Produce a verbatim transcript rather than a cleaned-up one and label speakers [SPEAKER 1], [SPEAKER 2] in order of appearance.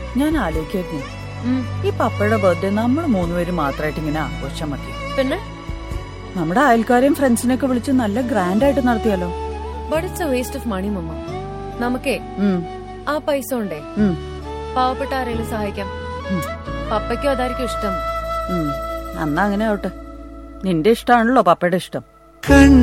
[SPEAKER 1] ഞാൻ ആലോചിക്കായിരുന്നു, ഈ പപ്പയുടെ ബർത്ത്ഡേ നമ്മൾ മൂന്നുപേരും മാത്രമായിട്ട് ഇങ്ങനെ ആഘോഷം മതി.
[SPEAKER 2] പിന്നെ
[SPEAKER 1] നമ്മുടെ അയൽക്കാരെയും ഫ്രണ്ട്സിനെയൊക്കെ വിളിച്ച് നല്ല ഗ്രാൻഡ് ആയിട്ട് നടത്തിയാലോ?
[SPEAKER 2] But it's A waste of money മമ്മ. നമുക്കേ ആ പൈസ കൊണ്ടേ പാവപ്പെട്ട ആരെങ്കിലും സഹായിക്കാം. പപ്പയ്ക്കും അതായിരിക്കും ഇഷ്ടം.
[SPEAKER 1] എന്നാ അങ്ങനെ ആവട്ടെ. നിന്റെ ഇഷ്ടമാണല്ലോ പപ്പയുടെ ഇഷ്ടം.